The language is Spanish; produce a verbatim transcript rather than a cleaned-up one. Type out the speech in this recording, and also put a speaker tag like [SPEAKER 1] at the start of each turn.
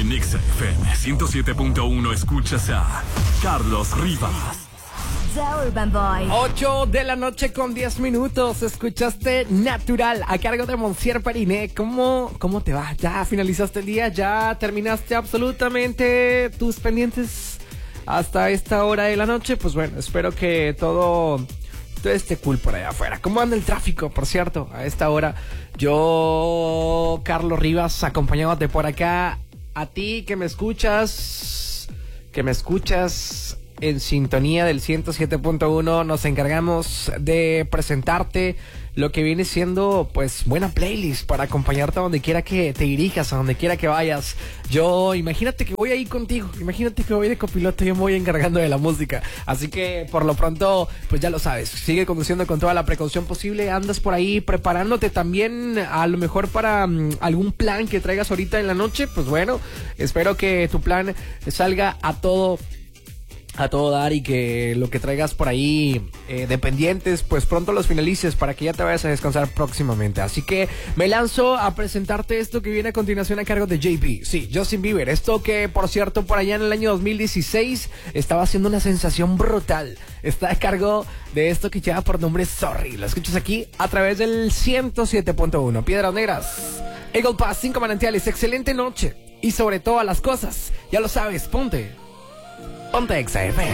[SPEAKER 1] En Exa F M ciento siete punto uno escuchas a Carlos Rivas.
[SPEAKER 2] The Urban Boy.
[SPEAKER 3] ocho de la noche con diez minutos. Escuchaste Natural a cargo de Monsieur Periné. ¿Cómo, ¿Cómo te va? ¿Ya finalizaste el día? ¿Ya terminaste absolutamente tus pendientes hasta esta hora de la noche? Pues bueno, espero que todo, todo esté cool por allá afuera. ¿Cómo anda el tráfico, por cierto? A esta hora, yo, Carlos Rivas, acompañándote por acá. A ti que me escuchas, que me escuchas en sintonía del ciento siete punto uno, nos encargamos de presentarte lo que viene siendo, pues, buena playlist para acompañarte a donde quiera que te dirijas, a donde quiera que vayas. Yo, imagínate que voy ahí contigo, imagínate que voy de copiloto, yo me voy encargando de la música. Así que, por lo pronto, pues ya lo sabes, sigue conduciendo con toda la precaución posible, andas por ahí preparándote también, a lo mejor para um, algún plan que traigas ahorita en la noche. Pues bueno, espero que tu plan salga a todo a todo dar y que lo que traigas por ahí eh, de pendientes, pues pronto los finalices para que ya te vayas a descansar próximamente. Así que me lanzo a presentarte esto que viene a continuación a cargo de J B. Sí, Justin Bieber. Esto que, por cierto, por allá en el año dos mil dieciséis estaba haciendo una sensación brutal. Está a cargo de esto que lleva por nombre Sorry. Lo escuchas aquí a través del ciento siete punto uno. Piedras Negras, Eagle Pass, Cinco Manantiales. Excelente noche. Y sobre todas las cosas, ya lo sabes, ponte Ponte Exa F M.